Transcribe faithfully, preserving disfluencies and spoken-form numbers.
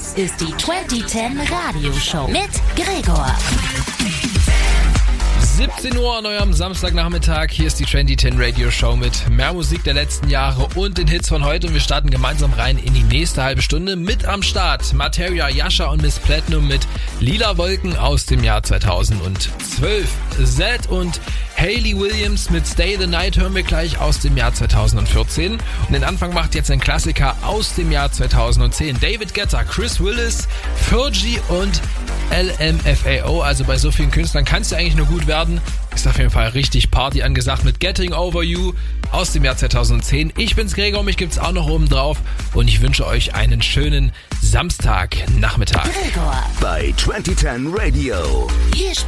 Das ist die zwanzig zehn Radioshow mit Gregor. siebzehn Uhr an eurem Samstagnachmittag. Hier ist die zwanzig zehn Radio Show mit mehr Musik der letzten Jahre und den Hits von heute. Und wir starten gemeinsam rein in die nächste halbe Stunde. Mit am Start Materia, Yasha und Miss Platinum mit Lila Wolken aus dem Jahr zweitausendzwölf. Zed und Hayley Williams mit Stay the Night hören wir gleich aus dem Jahr zweitausendvierzehn. Und den Anfang macht jetzt ein Klassiker aus dem Jahr zweitausendzehn. David Guetta, Chris Willis, Fergie und L M F A O. Also bei so vielen Künstlern kann es ja eigentlich nur gut werden. Ist auf jeden Fall richtig Party angesagt mit Getting Over You aus dem Jahr zweitausendzehn. Ich bin's Gregor, mich gibt's auch noch oben drauf und ich wünsche euch einen schönen Samstagnachmittag. Gregor bei zwanzig zehn Radio. Hier